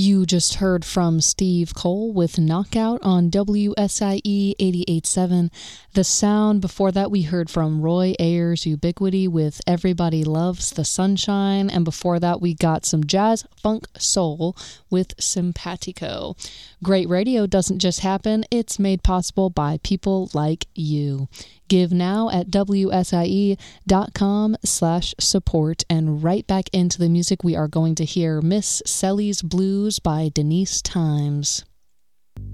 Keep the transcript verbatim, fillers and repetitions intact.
You just heard from Steve Cole with Knockout on W S I E eighty-eight point seven. The Sound. Before that, we heard from Roy Ayers Ubiquity with Everybody Loves the Sunshine. And before that, we got some jazz funk soul with Simpatico. Great radio doesn't just happen. It's made possible by people like you. Give now at W S I E dot com slash support. And right back into the music, we are going to hear Miss Selly's Blues by Denise Times.